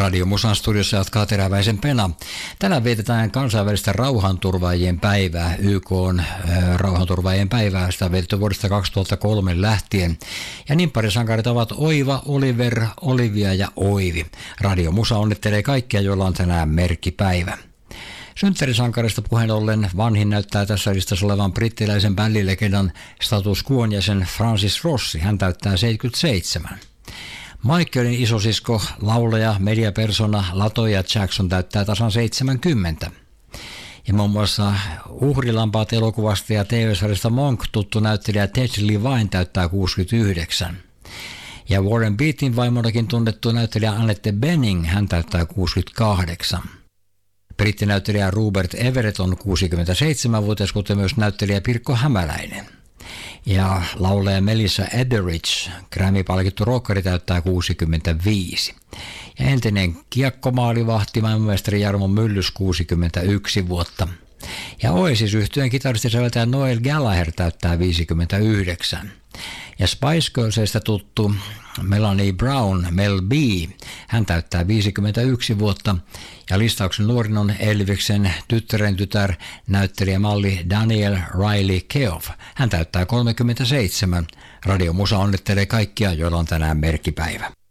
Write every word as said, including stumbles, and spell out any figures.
Radio Musan studiossa jatkaa Teräväisen Pena. Tänään vietetään kansainvälistä rauhanturvaajien päivää, Y K:n äh, rauhanturvaajien päivää. Sitä on vietetty vuodesta kaksituhattakolme lähtien. Ja niin pari sankarit ovat Oiva, Oliver, Olivia ja Oivi. Radio Musa onnittelee kaikkia, joilla on tänään merkkipäivä. Synttärisankarista puheen ollen vanhin näyttää tässä listassa olevan brittiläisen bändilegendan Status Quon jäsen Francis Rossi. Hän täyttää seitsemänkymmentäseitsemän. Michaelin isosisko, laulaja, mediapersona Latoya Jackson täyttää tasan seitsemänkymmentä. Ja muun muassa Uhrilampaat elokuvasta ja T V-sarjasta Monk tuttu näyttelijä Ted Levine täyttää kuusikymmentäyhdeksän. Ja Warren Beatin vaimonakin tunnettu näyttelijä Annette Bening, hän täyttää kuusikymmentäkahdeksan. Brittinäyttelijä Rupert Everett on kuusikymmentäseitsemänvuotias, kuten myös näyttelijä Pirkko Hämäläinen. Ja laulaja Melissa Etheridge, Grammy-palkittu rockari, täyttää kuusikymmentäviisi. Ja entinen kiekkomaalivahti, maailmanmestari Jarmo Myllys, kuusikymmentäyksi vuotta. Ja Oasis-yhtyeen kitaristisäveltäjä Noel Gallagher täyttää viisikymmentäyhdeksän. Ja Spice Girlsista tuttu Melanie Brown, Mel B, hän täyttää viisikymmentäyksi vuotta. Ja listauksen nuorin on Elviksen tyttären tytär, näyttelijämalli Daniel Riley Keough. Hän täyttää kolmekymmentäseitsemän. Radio Musa onnittelee kaikkia, joilla on tänään merkkipäivä.